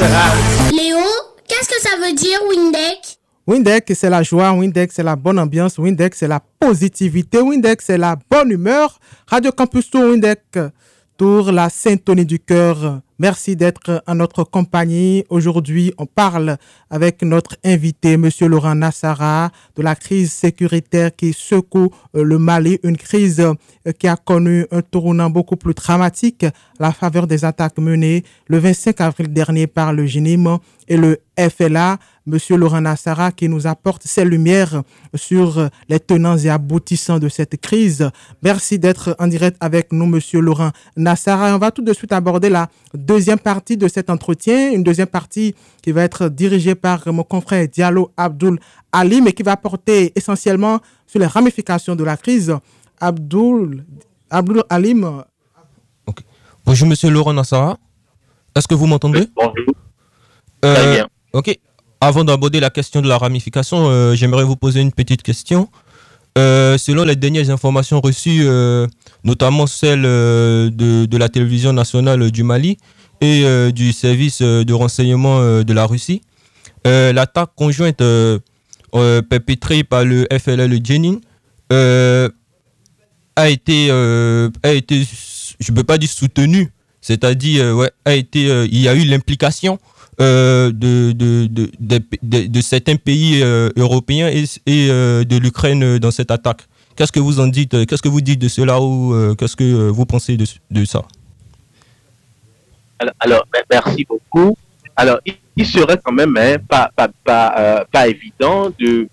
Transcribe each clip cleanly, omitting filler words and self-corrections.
Léo, qu'est-ce que ça veut dire Windex? Windex, c'est la joie. Windex, c'est la bonne ambiance. Windex, c'est la positivité. Windex, c'est la bonne humeur. Radio Campus Tour Windex, Tour, la syntonie du cœur. Merci d'être en notre compagnie. Aujourd'hui, on parle avec notre invité, Monsieur Laurent Nassara, de la crise sécuritaire qui secoue le Mali, une crise qui a connu un tournant beaucoup plus dramatique à la faveur des attaques menées le 25 avril dernier par le JNIM et le FLA. Monsieur Laurent Nassara qui nous apporte ses lumières sur les tenants et aboutissants de cette crise. Merci d'être en direct avec nous, Monsieur Laurent Nassara. On va tout de suite aborder la deuxième partie de cet entretien, une deuxième partie qui va être dirigée par mon confrère Diallo Abdoul Alim et qui va porter essentiellement sur les ramifications de la crise. Abdoul Alim. Okay. Bonjour, Monsieur Laurent Nassara. Est-ce que vous m'entendez? Bonjour. Très bien. Ok. Avant d'aborder la question de la ramification, j'aimerais vous poser une petite question. Selon les dernières informations reçues, notamment celles de la télévision nationale du Mali et du service de renseignement de la Russie, l'attaque conjointe perpétrée par le FLA et le Jenin a été, je ne peux pas dire soutenue, c'est-à-dire il y a eu l'implication de certains pays européens et de l'Ukraine dans cette attaque. Qu'est-ce que vous en dites? Qu'est-ce que vous dites de cela ou qu'est-ce que vous pensez de ça? Alors, merci beaucoup. Alors, il serait quand même pas évident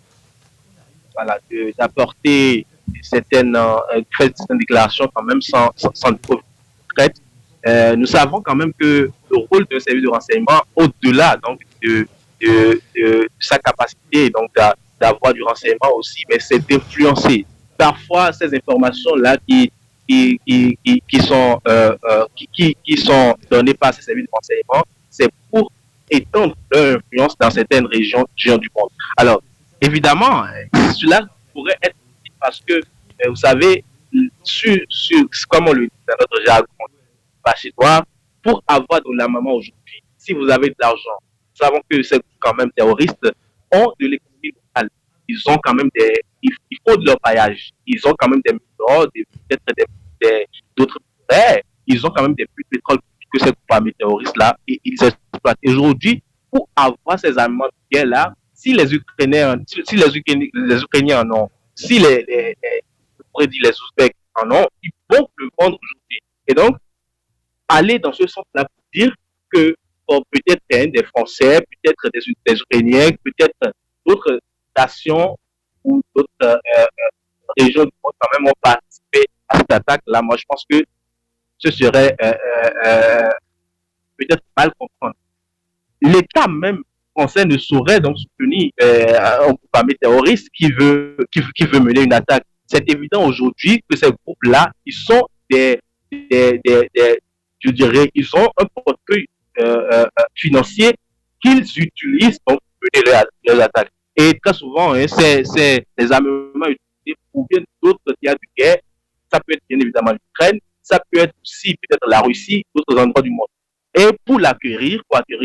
d'apporter certaines déclarations quand même sans preuve concrète. Nous savons quand même que le rôle d'un service de renseignement, au-delà donc de sa capacité donc d'avoir du renseignement aussi, mais c'est d'influencer. Parfois, ces informations-là qui sont données par ces services de renseignement, c'est pour étendre leur influence dans certaines régions du monde. Alors, évidemment, cela pourrait être parce que, vous savez, comme on le dit dans notre jargon, chez toi, pour avoir de l'armement aujourd'hui, si vous avez de l'argent, nous savons que ces groupes quand même terroristes ont de l'économie locale. Ils ont quand même il faut de leur paillage. Ils ont quand même des mineurs, peut-être d'autres prêts. Ils ont quand même des puits de pétrole que ces groupes armés terroristes-là, et ils exploitent. Aujourd'hui, pour avoir ces armements de guerre-là, si les Ukrainiens en ont, si les Ouzbeks en ont, ils vont le vendre aujourd'hui. Et donc, aller dans ce sens-là pour dire que peut-être des Français, peut-être des Ukrainiens, peut-être d'autres nations ou d'autres régions du monde quand même ont participé à cette attaque-là. Moi, je pense que ce serait peut-être mal comprendre. L'État même français ne saurait donc soutenir un groupe armé terroriste qui veut mener une attaque. C'est évident aujourd'hui que ces groupes-là, ils sont je dirais, ils ont un portefeuille financier qu'ils utilisent pour mener leurs attaques. Et très souvent, c'est des armements utilisés pour bien d'autres théâtres de guerre. Ça peut être bien évidemment l'Ukraine, ça peut être aussi peut-être la Russie, d'autres endroits du monde. Et pour acquérir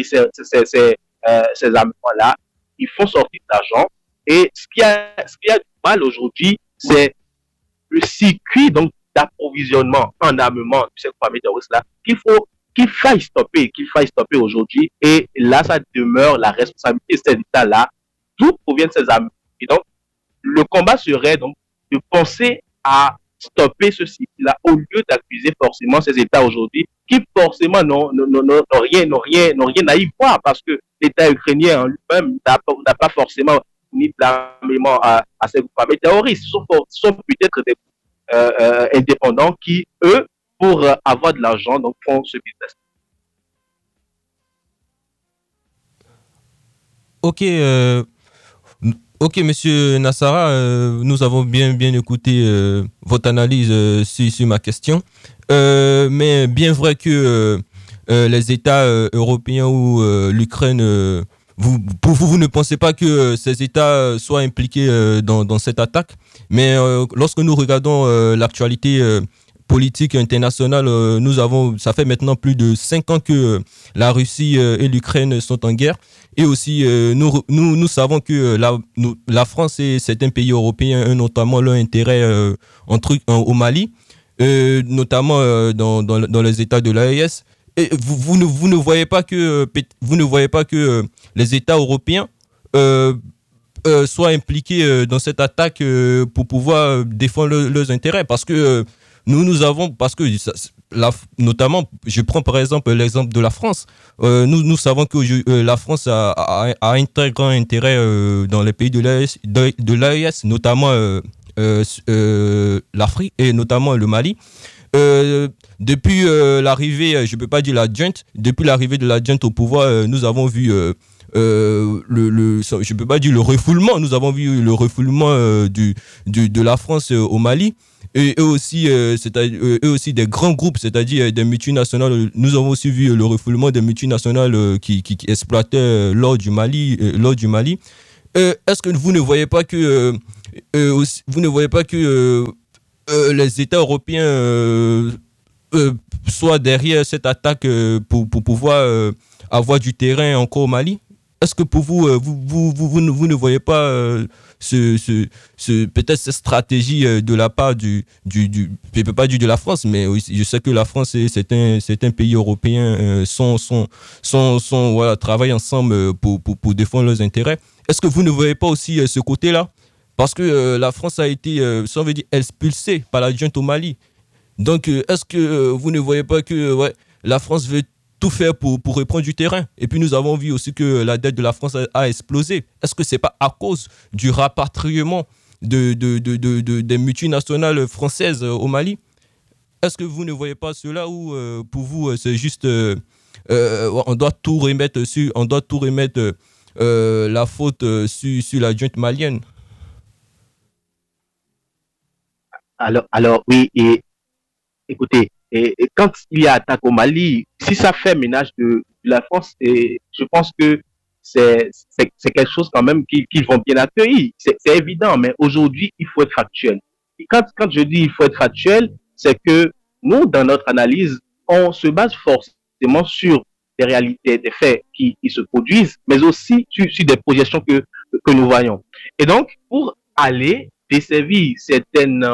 ces armements-là, il faut sortir de l'argent. Et ce qui a du mal aujourd'hui, c'est le circuit donc d'approvisionnement en armement de ces familles terroristes-là qu'il faille stopper aujourd'hui. Et là, ça demeure la responsabilité de cet État-là, d'où proviennent ces armements. Et donc, le combat serait donc de penser à stopper ce cycle-là au lieu d'accuser forcément ces États aujourd'hui qui forcément n'ont rien à y voir parce que l'État ukrainien en lui-même n'a pas forcément ni de l'armement à ces groupes armés terroristes. Ce sont peut-être des indépendants qui, eux, pour avoir de l'argent, donc font ce business. Ok, monsieur Nassara, nous avons bien écouté votre analyse sur ma question. Mais bien vrai que les États européens ou l'Ukraine, vous ne pensez pas que ces États soient impliqués dans cette attaque. Mais lorsque nous regardons l'actualité politique internationale, ça fait maintenant plus de 5 ans que la Russie et l'Ukraine sont en guerre. Et aussi, nous savons que la France et certains pays européens, notamment leur intérêt au Mali, notamment dans les États de l'AES. Et vous ne voyez pas que les États européens soient impliqués dans cette attaque pour pouvoir défendre leurs intérêts, parce que notamment, je prends par exemple l'exemple de la France. Nous savons que la France a un très grand intérêt dans les pays de l'AES, notamment l'Afrique et notamment le Mali. Depuis l'arrivée, je ne peux pas dire la junte, depuis l'arrivée de la junte au pouvoir, nous avons vu je peux pas dire le refoulement, nous avons vu le refoulement de la France au Mali. Et eux aussi des grands groupes, c'est-à-dire des multinationales. Nous avons aussi vu le refoulement des multinationales qui exploitaient l'or du Mali. Est-ce que vous ne voyez pas que les États européens soient derrière cette attaque pour pouvoir avoir du terrain encore au Mali? Est-ce que pour vous, vous ne voyez pas peut-être cette stratégie de la part je ne peux pas dire de la France, mais je sais que la France et certains pays européens travaillent ensemble pour défendre leurs intérêts. Est-ce que vous ne voyez pas aussi ce côté-là? Parce que la France a été, si on veut dire, expulsée par la junte au Mali. Donc, est-ce que vous ne voyez pas que la France veut tout faire pour reprendre du terrain? Et puis nous avons vu aussi que la dette de la France a explosé. Est-ce que c'est pas à cause du rapatriement des multinationales françaises au Mali? Est-ce que vous ne voyez pas cela, ou pour vous c'est juste on doit tout remettre la faute sur la junte malienne? Alors oui, et écoutez, et quand il y a attaque au Mali, si ça fait ménage de la France, et je pense que c'est quelque chose quand même qu'ils vont bien accueillir. C'est évident, mais aujourd'hui, il faut être factuel. Et quand je dis il faut être factuel, c'est que nous, dans notre analyse, on se base forcément sur des réalités, des faits qui se produisent, mais aussi sur des projections que nous voyons. Et donc, pour aller desservir certaines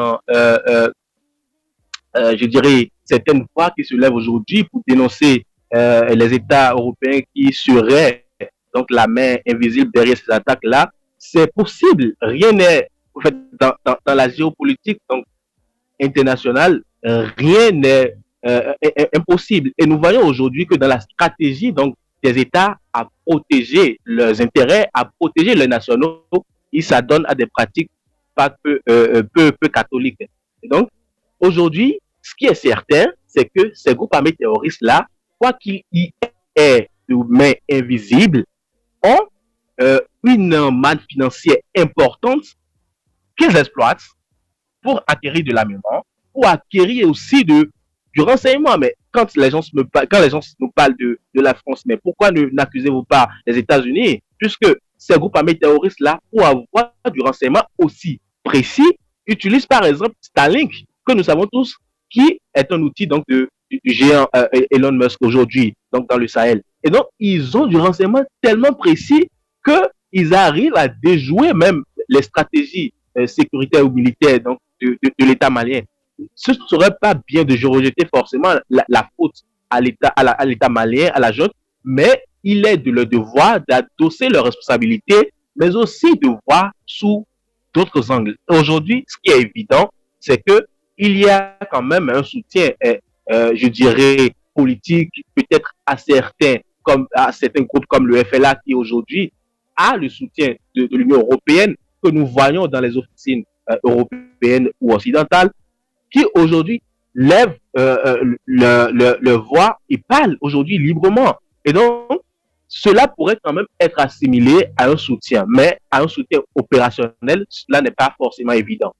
je dirais, certaines voix qui se lèvent aujourd'hui pour dénoncer les États européens qui seraient donc la main invisible derrière ces attaques-là, c'est possible. Rien n'est, en fait, dans la géopolitique donc, internationale, rien n'est impossible. Et nous voyons aujourd'hui que dans la stratégie donc, des États à protéger leurs intérêts, à protéger les nationaux, ils s'adonnent à des pratiques pas peu catholiques. Et donc, aujourd'hui, ce qui est certain, c'est que ces groupes armés terroristes-là, quoi qu'il y ait de mains invisibles, ont une manne financière importante qu'ils exploitent pour acquérir de l'armement, pour acquérir aussi du renseignement. Mais quand les gens nous parlent de la France, mais pourquoi n'accusez-vous pas les États-Unis? Puisque ces groupes armés terroristes-là, pour avoir du renseignement aussi précis, utilisent par exemple Starlink, que nous savons tous, qui est un outil donc du géant Elon Musk aujourd'hui, donc dans le Sahel. Et donc, ils ont du renseignement tellement précis qu'ils arrivent à déjouer même les stratégies sécuritaires ou militaires donc, de l'État malien. Ce ne serait pas bien de rejeter forcément la faute à l'État malien, à la junte, mais il est de leur devoir d'adosser leurs responsabilités, mais aussi de voir sous d'autres angles. Aujourd'hui, ce qui est évident, c'est que il y a quand même un soutien, je dirais, politique, peut-être à certains groupes comme le FLA qui aujourd'hui a le soutien de l'Union européenne que nous voyons dans les officines européennes ou occidentales, qui aujourd'hui lèvent leur voix et parlent aujourd'hui librement. Et donc, cela pourrait quand même être assimilé à un soutien, mais à un soutien opérationnel, cela n'est pas forcément évident.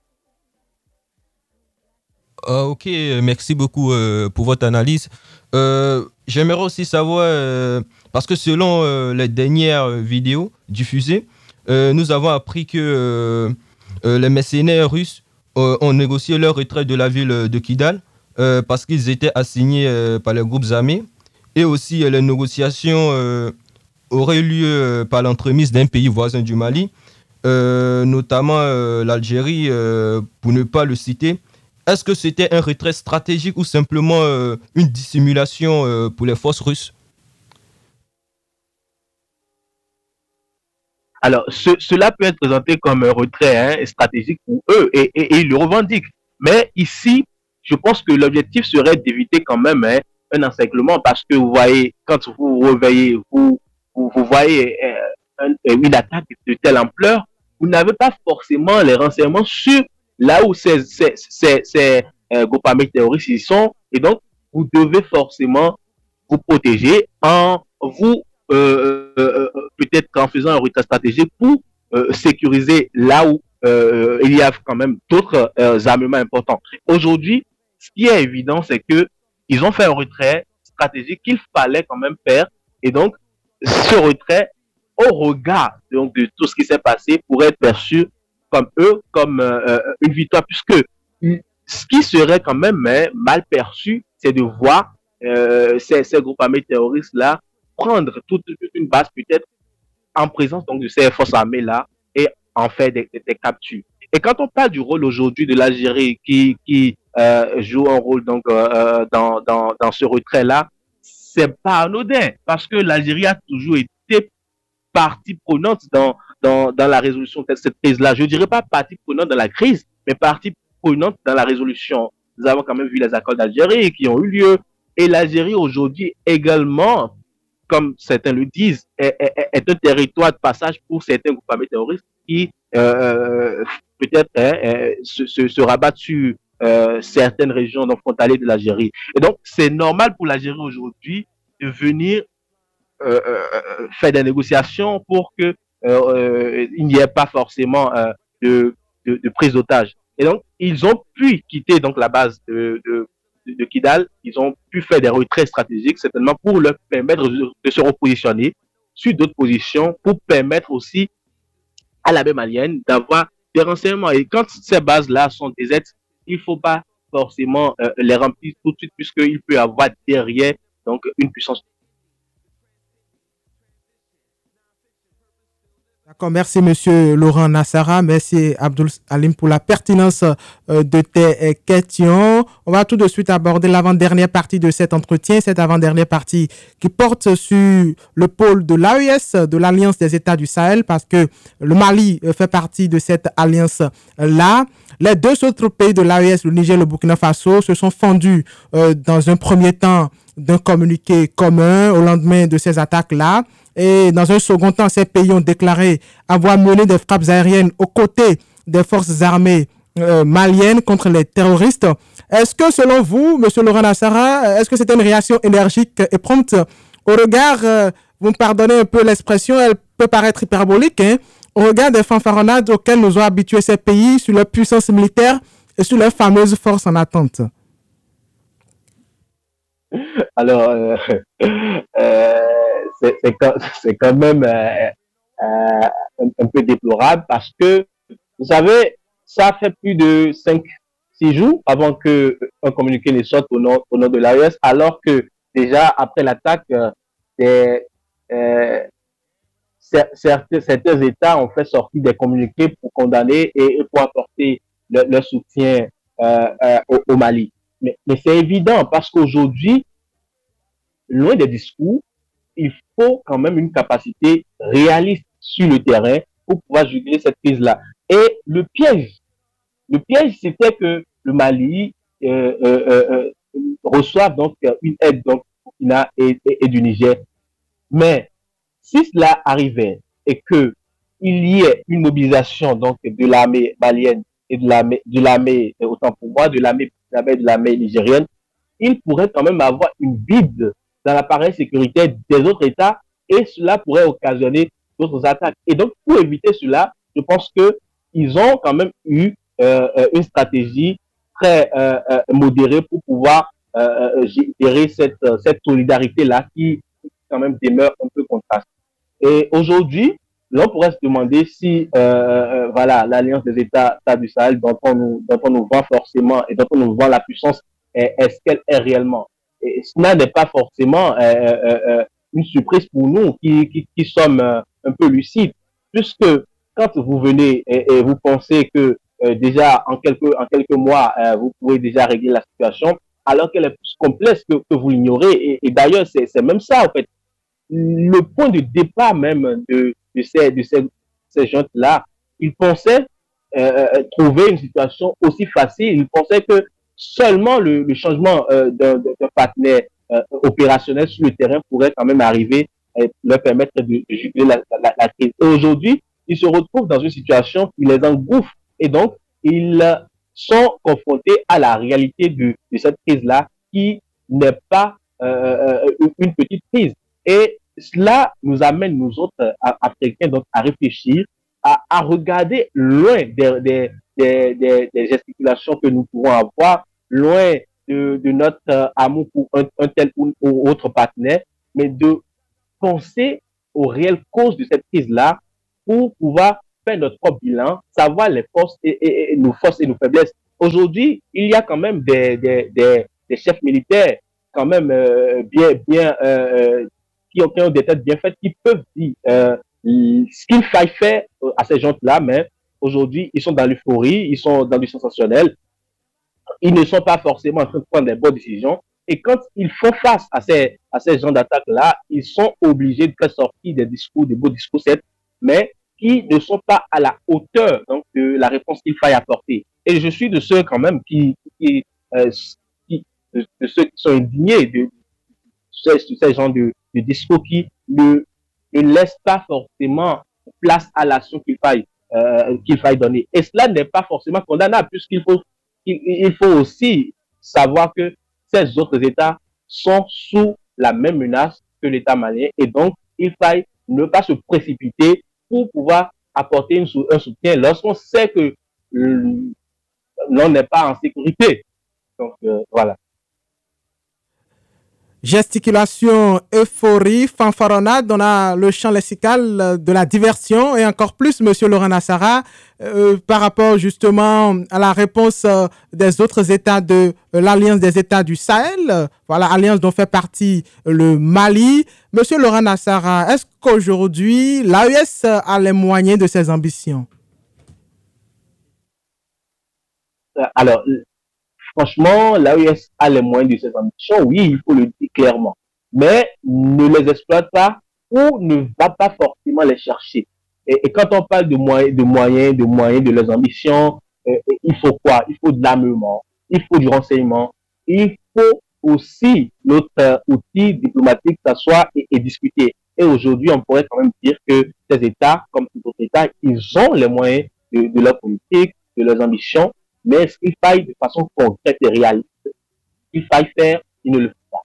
Ok, merci beaucoup pour votre analyse. J'aimerais aussi savoir, parce que selon les dernières vidéos diffusées, nous avons appris que les mercenaires russes ont négocié leur retrait de la ville de Kidal parce qu'ils étaient assignés par les groupes armés. Et aussi, les négociations auraient eu lieu par l'entremise d'un pays voisin du Mali, notamment l'Algérie, pour ne pas le citer. Est-ce que c'était un retrait stratégique ou simplement une dissimulation pour les forces russes? Alors, cela peut être présenté comme un retrait stratégique pour eux et ils le revendiquent. Mais ici, je pense que l'objectif serait d'éviter quand même un encerclement parce que vous voyez, quand vous vous réveillez, vous voyez une attaque de telle ampleur, vous n'avez pas forcément les renseignements sur là où ces groupes armés terroristes y sont. Et donc, vous devez forcément vous protéger en vous peut-être en faisant un retrait stratégique pour sécuriser là où il y a quand même d'autres armements importants. Aujourd'hui, ce qui est évident, c'est que ils ont fait un retrait stratégique qu'il fallait quand même faire. Et donc, ce retrait, au regard donc, de tout ce qui s'est passé, pourrait être perçu comme eux, comme une victoire, puisque ce qui serait quand même mal perçu, c'est de voir ces groupes armés terroristes-là prendre toute une base peut-être en présence donc, de ces forces armées-là et en fait des captures. Et quand on parle du rôle aujourd'hui de l'Algérie qui joue un rôle donc, dans ce retrait-là, c'est pas anodin parce que l'Algérie a toujours été partie prenante dans la résolution de cette crise-là. Je ne dirais pas partie prenante dans la crise, mais partie prenante dans la résolution. Nous avons quand même vu les accords d'Algérie qui ont eu lieu. Et l'Algérie aujourd'hui également, comme certains le disent, est un territoire de passage pour certains groupes armés terroristes qui peut-être se rabattent sur certaines régions donc, frontalières de l'Algérie. Et donc, c'est normal pour l'Algérie aujourd'hui de venir faire des négociations pour que il n'y ait pas forcément de prise d'otage. Et donc, ils ont pu quitter donc la base de Kidal, ils ont pu faire des retraits stratégiques, certainement pour leur permettre de se repositionner sur d'autres positions, pour permettre aussi à l'armée malienne d'avoir des renseignements. Et quand ces bases-là sont désertes, il ne faut pas forcément les remplir tout de suite, puisqu'il peut y avoir derrière donc, une puissance. D'accord, merci Monsieur Laurent Nassara, merci Abdoul Halim pour la pertinence de tes questions. On va tout de suite aborder l'avant-dernière partie de cet entretien, cette avant-dernière partie qui porte sur le pôle de l'AES, de l'Alliance des États du Sahel, parce que le Mali fait partie de cette alliance-là. Les deux autres pays de l'AES, le Niger et le Burkina Faso, se sont fondus dans un premier temps d'un communiqué commun au lendemain de ces attaques-là. Et dans un second temps, ces pays ont déclaré avoir mené des frappes aériennes aux côtés des forces armées maliennes contre les terroristes. Est-ce que, selon vous, M. Laurent Nassara, est-ce que c'était une réaction énergique et prompte au regard, vous me pardonnez un peu l'expression, elle peut paraître hyperbolique, au regard des fanfaronnades auxquelles nous ont habitués ces pays sur leur puissance militaire et sur leurs fameuses forces en attente? Alors, c'est quand même un peu déplorable parce que, vous savez, ça fait plus de 5-6 jours avant qu'un communiqué ne sorte au nom de l'AES, alors que déjà après l'attaque, certains États ont fait sortir des communiqués pour condamner et pour apporter leur soutien au Mali. Mais c'est évident parce qu'aujourd'hui, loin des discours, il faut quand même une capacité réaliste sur le terrain pour pouvoir juguler cette crise-là. Et le piège, c'était que le Mali reçoive donc une aide donc, du Burkina et du Niger. Mais si cela arrivait et qu'il y ait une mobilisation donc, de l'armée malienne et de l'armée, autant pour moi, de l'armée nigérienne, il pourrait quand même avoir une vide dans l'appareil sécuritaire des autres États et cela pourrait occasionner d'autres attaques. Et donc, pour éviter cela, je pense qu'ils ont quand même eu une stratégie très modérée pour pouvoir gérer cette solidarité-là qui quand même demeure un peu contrastée. Et aujourd'hui, l'on pourrait se demander si voilà, l'Alliance des États du Sahel dont on nous vend forcément et dont on nous vend la puissance, est-ce qu'elle est réellement? Et cela n'est pas forcément une surprise pour nous qui sommes un peu lucides, puisque quand vous venez et vous pensez que déjà en quelques mois, vous pouvez déjà régler la situation, alors qu'elle est plus complexe que vous l'ignorez. Et d'ailleurs, c'est même ça, en fait. Le point de départ même ces gens-là, ils pensaient trouver une situation aussi facile. Ils pensaient que seulement le changement d'un partenaire opérationnel sur le terrain pourrait quand même arriver et leur permettre de juguler la crise. Et aujourd'hui, ils se retrouvent dans une situation qui les engouffre et donc ils sont confrontés à la réalité de cette crise-là qui n'est pas une petite crise. Et cela nous amène, nous autres Africains, donc, à réfléchir, à regarder loin des gesticulations que nous pouvons avoir, loin de notre amour pour un tel ou autre partenaire, mais de penser aux réelles causes de cette crise-là pour pouvoir faire notre propre bilan, savoir les forces et nos forces et nos faiblesses. Aujourd'hui, il y a quand même des chefs militaires quand même qui ont des têtes bien faites, qui peuvent dire ce qu'il faille faire à ces gens-là, mais aujourd'hui, ils sont dans l'euphorie, ils sont dans du sensationnel, ils ne sont pas forcément en train de prendre des bonnes décisions. Et quand ils font face à ces gens d'attaque-là, ils sont obligés de faire sortir des discours, des beaux discours, certes, mais qui ne sont pas à la hauteur donc, de la réponse qu'il faille apporter. Et je suis de ceux quand même de ceux qui sont indignés de ces gens de discours qui ne laissent pas forcément place à l'action qu'il faille donner. Et cela n'est pas forcément condamnable, puisqu'il faut aussi savoir que ces autres États sont sous la même menace que l'État malien. Et donc, il faille ne pas se précipiter pour pouvoir apporter un soutien lorsqu'on sait que l'on n'est pas en sécurité. Donc, voilà. Gesticulation, euphorie, fanfaronnade, on a le champ lexical de la diversion et encore plus, Monsieur Laurent Nassara, par rapport justement à la réponse des autres États de l'Alliance des États du Sahel, voilà, alliance dont fait partie le Mali. Monsieur Laurent Nassara, est-ce qu'aujourd'hui, l'AES a les moyens de ses ambitions? Alors, franchement, l'AES a les moyens de ses ambitions, oui, il faut le dire clairement, mais ne les exploite pas ou ne va pas forcément les chercher. Et quand on parle de moyens de leurs ambitions, il faut quoi? Il faut de l'armement, il faut du renseignement, il faut aussi notre outil diplomatique s'asseoir et discuter. Et aujourd'hui, on pourrait quand même dire que ces États, comme tout autre État, ils ont les moyens de leur politique, de leurs ambitions, mais ce qu'il faille de façon concrète et réaliste, il faille faire, ils ne le font pas.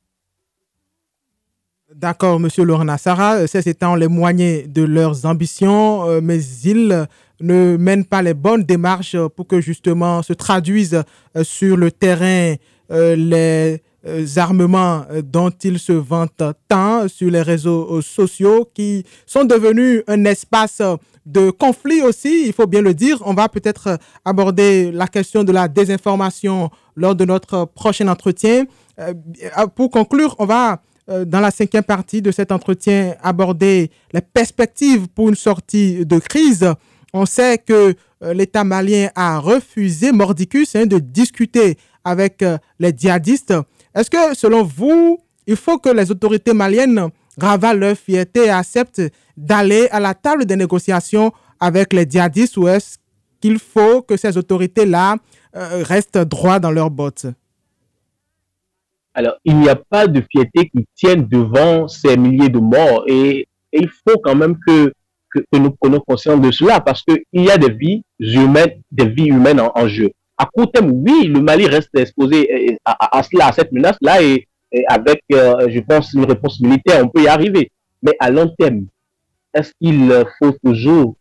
D'accord, Monsieur Laurent Nassara, ces États ont les moyens de leurs ambitions, mais ils ne mènent pas les bonnes démarches pour que justement se traduisent sur le terrain les armements dont ils se vantent tant sur les réseaux sociaux qui sont devenus un espace de conflit aussi, il faut bien le dire. On va peut-être aborder la question de la désinformation lors de notre prochain entretien. Pour conclure, on va, dans la 5e partie de cet entretien, aborder les perspectives pour une sortie de crise. On sait que l'État malien a refusé mordicus de discuter avec les djihadistes. Est-ce que, selon vous, il faut que les autorités maliennes ravalent leur fierté et acceptent d'aller à la table des négociations avec les djihadistes, ou est-ce qu'il faut que ces autorités-là restent droits dans leurs bottes? Alors, il n'y a pas de fierté qui tienne devant ces milliers de morts et il faut quand même que nous prenions conscience de cela parce qu'il y a des vies humaines en jeu. À court terme, oui, le Mali reste exposé à cette menace-là et avec, je pense, une réponse militaire, on peut y arriver. Mais à long terme, est-ce qu'il faut toujours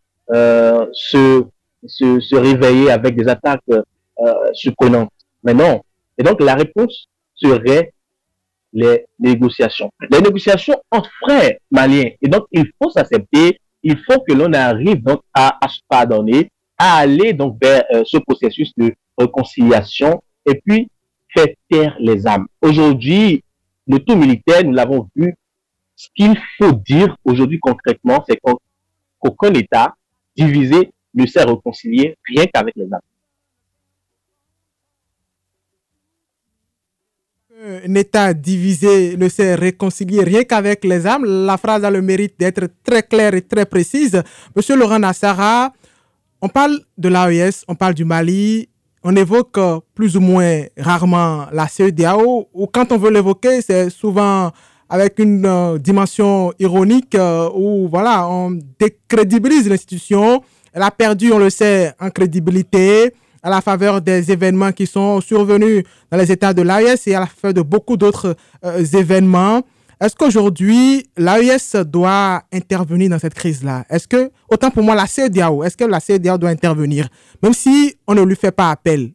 se réveiller avec des attaques surprenantes? Mais non. Et donc, la réponse serait les négociations. Les négociations entre frères maliens. Et donc, il faut s'accepter, il faut que l'on arrive donc à se pardonner, à aller donc vers ce processus de réconciliation et puis faire taire les âmes. Aujourd'hui, le tout militaire, nous l'avons vu, ce qu'il faut dire aujourd'hui concrètement, c'est qu'aucun État divisé ne sait réconcilier rien qu'avec les âmes. Un État divisé ne sait réconcilier rien qu'avec les âmes. La phrase a le mérite d'être très claire et très précise. Monsieur Laurent Nassara, on parle de l'AES, on parle du Mali, on évoque plus ou moins rarement la CEDEAO, ou quand on veut l'évoquer, c'est souvent avec une dimension ironique où voilà, on décrédibilise l'institution. Elle a perdu, on le sait, en crédibilité à la faveur des événements qui sont survenus dans les États de l'AES et à la faveur de beaucoup d'autres événements. Est-ce qu'aujourd'hui, l'AES doit intervenir dans cette crise-là? Est-ce que, autant pour moi, la CEDEAO, est-ce que la CEDEAO doit intervenir, même si on ne lui fait pas appel?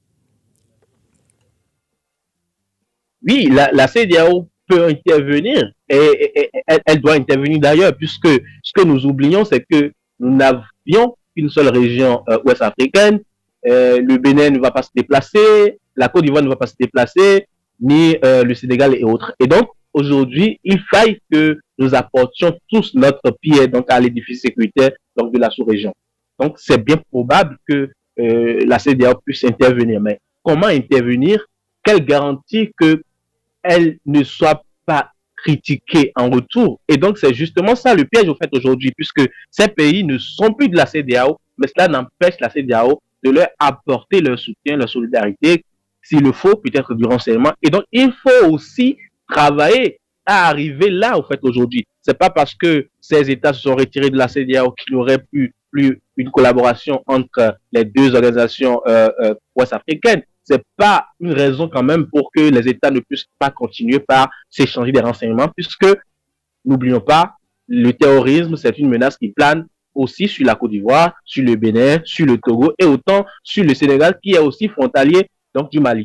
Oui, la CEDEAO peut intervenir et elle doit intervenir d'ailleurs, puisque ce que nous oublions, c'est que nous n'avions qu'une seule région ouest africaine. Le Bénin ne va pas se déplacer, la Côte d'Ivoire ne va pas se déplacer, ni le Sénégal et autres. Et donc, aujourd'hui, il faille que nous apportions tous notre pied donc, à l'édifice sécuritaire donc, de la sous-région. Donc, c'est bien probable que la CEDEAO puisse intervenir. Mais comment intervenir? Quelle garantie qu'elle ne soit pas critiquée en retour? Et donc, c'est justement ça le piège au fait aujourd'hui, puisque ces pays ne sont plus de la CEDEAO, mais cela n'empêche la CEDEAO de leur apporter leur soutien, leur solidarité, s'il le faut, peut-être du renseignement. Et donc, il faut aussi travailler à arriver là, au fait, aujourd'hui. C'est pas parce que ces États se sont retirés de la CEDEAO qu'il n'y aurait plus une collaboration entre les deux organisations ouest-africaines. C'est pas une raison quand même pour que les États ne puissent pas continuer par s'échanger des renseignements, puisque, n'oublions pas, le terrorisme, c'est une menace qui plane aussi sur la Côte d'Ivoire, sur le Bénin, sur le Togo et autant sur le Sénégal qui est aussi frontalier donc du Mali.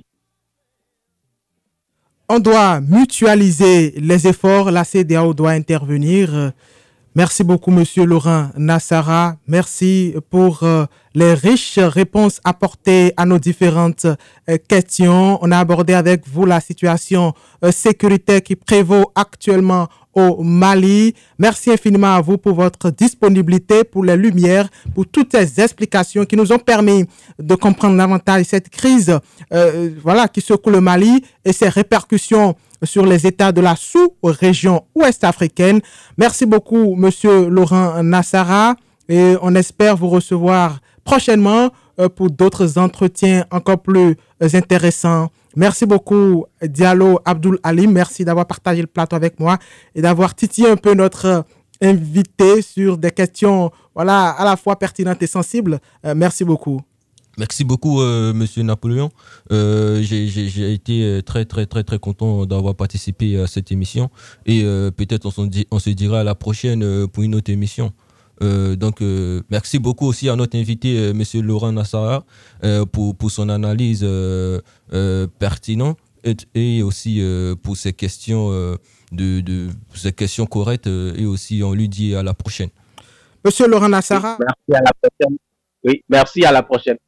On doit mutualiser les efforts, la CEDEAO doit intervenir. Merci beaucoup, Monsieur Laurent Nassara. Merci pour les riches réponses apportées à nos différentes questions. On a abordé avec vous la situation sécuritaire qui prévaut actuellement au Mali. Merci infiniment à vous pour votre disponibilité, pour les lumières, pour toutes ces explications qui nous ont permis de comprendre davantage cette crise qui secoue le Mali et ses répercussions sur les États de la sous-région ouest africaine. Merci beaucoup, Monsieur Laurent Nassara, et on espère vous recevoir prochainement pour d'autres entretiens encore plus intéressants. Merci beaucoup, Diallo Abdoul Halim. Merci d'avoir partagé le plateau avec moi et d'avoir titillé un peu notre invité sur des questions à la fois pertinentes et sensibles. Merci beaucoup. Merci beaucoup, Monsieur Napoléon. J'ai été très, très, très, très content d'avoir participé à cette émission. Et peut-être on se dira à la prochaine pour une autre émission. Merci beaucoup aussi à notre invité, Monsieur Laurent Nassara, pour son analyse pertinente et aussi pour ces questions, ces questions correctes. Et aussi, on lui dit à la prochaine. Monsieur Laurent Nassara. Merci, à la prochaine. Oui, merci, à la prochaine.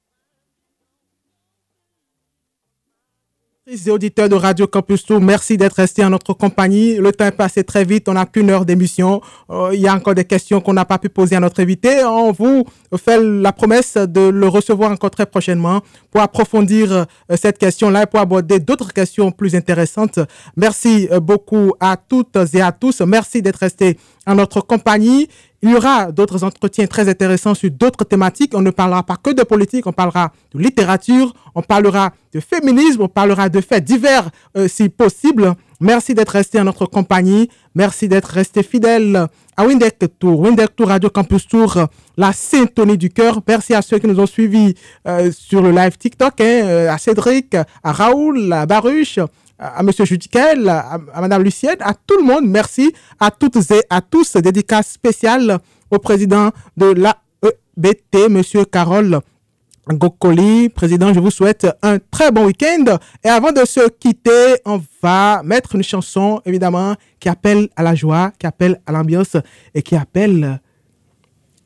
Et auditeurs de Radio Campus Tour, merci d'être restés en notre compagnie. Le temps est passé très vite, on n'a qu'une heure d'émission. Il y a encore des questions qu'on n'a pas pu poser à notre invité. On vous fait la promesse de le recevoir encore très prochainement pour approfondir cette question-là et pour aborder d'autres questions plus intéressantes. Merci beaucoup à toutes et à tous. Merci d'être restés en notre compagnie. Il y aura d'autres entretiens très intéressants sur d'autres thématiques. On ne parlera pas que de politique, on parlera de littérature, on parlera de féminisme, on parlera de faits divers si possible. Merci d'être resté en notre compagnie. Merci d'être resté fidèle à Windec Tour Radio Campus Tour, la syntonie du cœur. Merci à ceux qui nous ont suivis sur le live TikTok, à Cédric, à Raoul, à Baruch, à M. Judikel, à Mme Lucienne, à tout le monde. Merci à toutes et à tous. Dédicace spéciale au président de l'AEBT, M. Carole Gokoli. Président, je vous souhaite un très bon week-end. Et avant de se quitter, on va mettre une chanson, évidemment, qui appelle à la joie, qui appelle à l'ambiance et qui appelle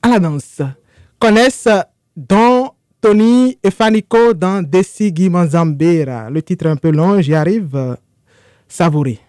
à la danse. Connaissent Don Tony et Fanico dans Desi Guimanzambera. Le titre est un peu long, j'y arrive. Savourez.